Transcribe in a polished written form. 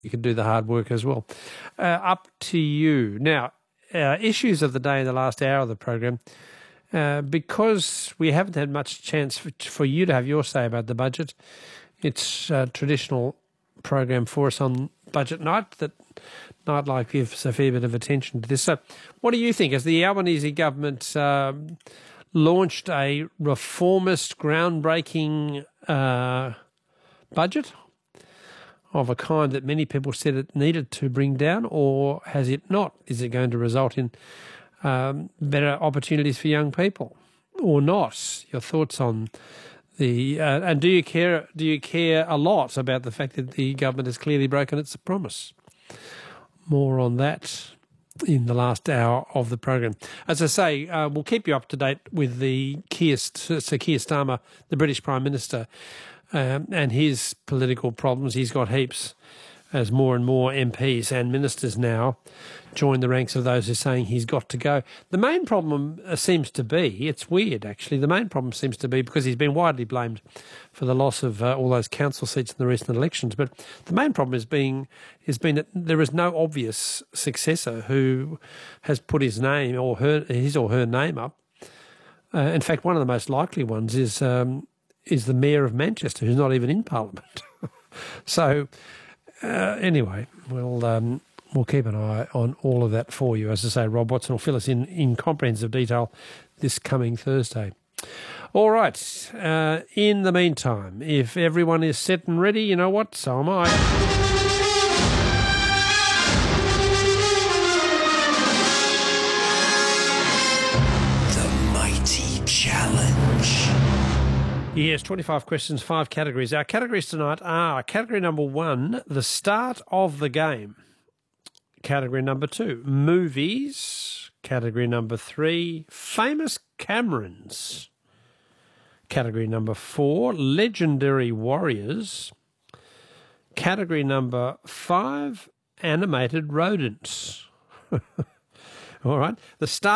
You can do the hard work as well. Up to you. Now, issues of the day in the last hour of the program, because we haven't had much chance for you to have your say about the budget. It's a traditional program for us on budget night that Nightlife gives a fair bit of attention to this. So what do you think? Has the Albanese government launched a reformist, groundbreaking budget of a kind that many people said it needed to bring down, or has it not? Is it going to result in better opportunities for young people or not? Your thoughts on the and do you care a lot about the fact that the government has clearly broken its promise? More on that in the last hour of the program. As I say, we'll keep you up to date with Sir Keir Starmer, the British Prime Minister, and his political problems. He's got heaps, as more and more MPs and ministers now join the ranks of those who are saying he's got to go. The main problem seems to be, it's weird actually, the main problem seems to be, because he's been widely blamed for the loss of all those council seats in the recent elections, but the main problem has been that there is no obvious successor who has put his name or his or her name up. In fact, one of the most likely ones is the Mayor of Manchester, who's not even in Parliament. So anyway, we'll keep an eye on all of that for you. As I say, Rob Watson will fill us in comprehensive detail this coming Thursday. All right. In the meantime, if everyone is set and ready, you know what? So am I. The Mighty Challenge. Yes, 25 questions, 5 categories. Our categories tonight are category number 1, the start of the game. Category number 2, movies. Category number 3, famous Camerons. Category number 4, legendary warriors. Category number 5, animated rodents. All right. The start